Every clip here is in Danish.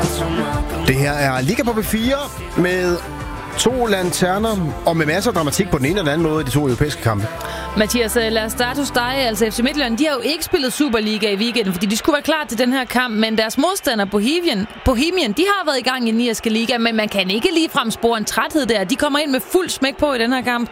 Det her er Liga på B4 med 2 lanterner og med masser af dramatik på den ene eller anden måde i de 2 europæiske kampe. Mathias, lad os starte hos dig. Altså FC Midtjylland, de har jo ikke spillet Superliga i weekenden, fordi de skulle være klar til den her kamp, men deres modstander Bohemian, de har været i gang i den irske liga, men man kan ikke ligefrem spore en træthed der. De kommer ind med fuld smæk på i den her kamp.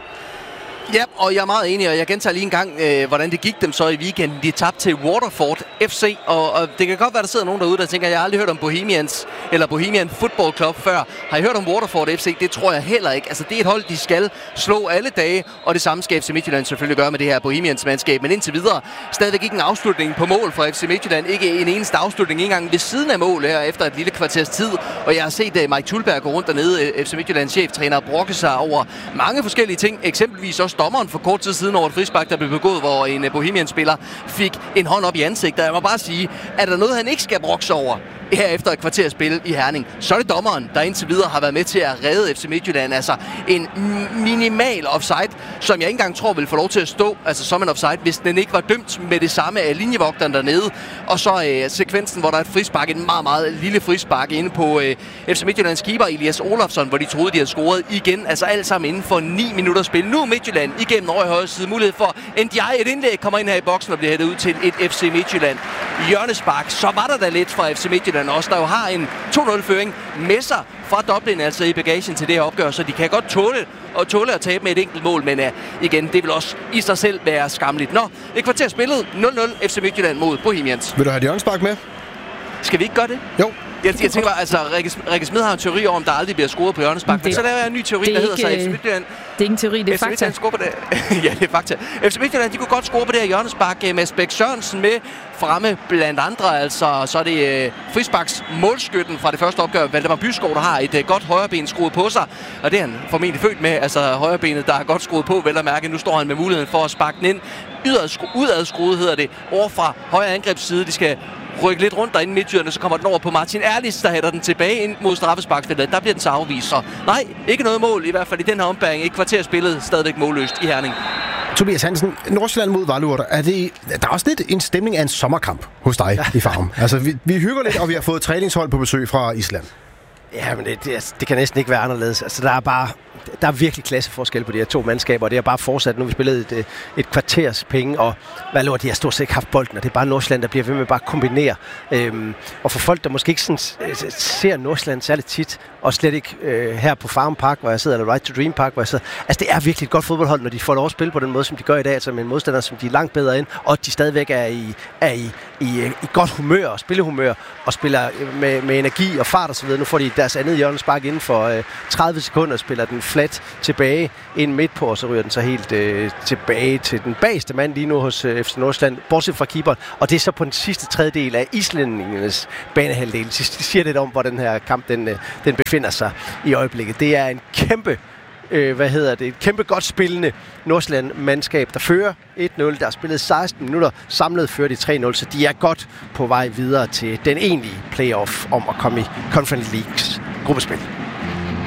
Ja, og jeg er meget enig, og jeg gentager lige en gang, hvordan det gik dem så i weekenden. De tabte til Waterford FC, og det kan godt være, der sidder nogen derude, der tænker, jeg har aldrig hørt om Bohemian Football Club før. Har I hørt om Waterford FC? Det tror jeg heller ikke. Altså, det er et hold, de skal slå alle dage, og det samme skal FC Midtjylland selvfølgelig gøre med det her Bohemians mandskab. Men indtil videre, stadigvæk ikke en afslutning på mål fra FC Midtjylland. Ikke en eneste afslutning engang ved siden af mål her efter et lille kvarters tid. Og jeg har set Mike Thulberg gå rundt dernede, FC Midtjyllands cheftræner, brokke sig over mange forskellige ting. Eksempelvis også dommeren for kort tid siden over et frispark, der blev begået, hvor en Bohemian-spiller fik en hånd op i ansigtet. Jeg må bare sige, er der noget, han ikke skal brokke sig over her efter et kvarters spil i Herning, så er det dommeren, der indtil videre har været med til at redde FC Midtjylland. Altså en minimal offside, som jeg ikke engang tror vil få lov til at stå, altså som en offside, hvis den ikke var dømt med det samme af linjevogteren dernede. Og så sekvensen, hvor der er et frispark, en meget, meget lille frispark inde på FC Midtjyllands keeper Elias Olofsson, hvor de troede, de havde scoret igen. Altså alt sammen inden for 9 minutter spil. Nu Midtjylland igennem over i højre side. Mulighed for NDI, et indlæg kommer ind her i boksen og bliver hættet ud til et FC Midtjylland hjørnespark. Så var der da lidt fra FC Midtjylland også, der jo har en 2-0-føring med sig fra Dublin, altså i bagagen til det her opgør, så de kan godt tåle at tabe med et enkelt mål, men igen, det vil også i sig selv være skamligt. Nå, et kvarter spillet, 0-0 FC Midtjylland mod Bohemians. Vil du have et hjørnespark med? Skal vi ikke gøre det? Jo. Jeg tænker bare, altså, Rikke Smed har en teori om, der aldrig bliver scoret på hjørnespark, men så laver jeg en ny teori, der hedder sig FC Midtjylland. Det er ikke en teori, det er fakta. Ja, det er fakta. FC Midtjylland, de kunne godt score på det her hjørnespark med Bæk Sørensen med fremme blandt andre. Altså, så er det frisparks målskytten fra det første opgør, Valdemar Byskov, der har et godt højreben skruet på sig. Og det er han formentlig født med, altså højrebenet, der er godt skruet på, vel at mærke. Nu står han med muligheden for at sparke den ind. Udadskruet hedder det, over fra højre angrebsside. De skal rykke lidt rundt derinde i midtjyderne, så kommer den over på Martin Erlis, der hætter den tilbage ind mod straffesparksfeltet. Der bliver den så afvist. Så nej, ikke noget mål, i hvert fald i den her ombæring. Et kvarter spillet, stadigvæk målløst i Herning. Tobias Hansen, Nordsjælland mod Vejle. Der er også lidt en stemning af en sommerkamp hos dig i Farum. Altså, vi hygger lidt, og vi har fået træningshold på besøg fra Island. Ja, men det kan næsten ikke være anderledes. Altså, der er virkelig klasseforskel på de her 2 mandskaber, og det er bare fortsat. Nu har vi spillet et kvarters penge, og de har stort set ikke haft bolden, og det er bare Nordsjælland, der bliver ved med bare at kombinere. Og for folk, der måske ikke sådan, ser Nordsjælland særligt tit, og slet ikke her på Farum Park, hvor jeg sidder, eller Right to Dream Park, hvor jeg sidder. Altså, det er virkelig et godt fodboldhold, når de får lov at spille på den måde, som de gør i dag, altså med en modstander, som de er langt bedre ind, og de stadigvæk er i godt humør og spillehumør, og spiller med energi og fart og så videre. Nu får de deres andet hjørnespark inden for 30 sekunder, spiller den flat tilbage ind midt på, og så ryger den så helt tilbage til den bageste mand lige nu hos FC Nordsjælland, bortset fra keeperen. Og det er så på den sidste tredjedel af islændingernes banehalvdel. Det siger lidt om, hvor den her kamp den befinder sig i øjeblikket. Det er en kæmpe et kæmpe godt spillende Nordsjælland-mandskab, der fører 1-0. Der er spillet 16 minutter. Samlet fører de 3-0, så de er godt på vej videre til den egentlige playoff om at komme i Conference Leagues gruppespil.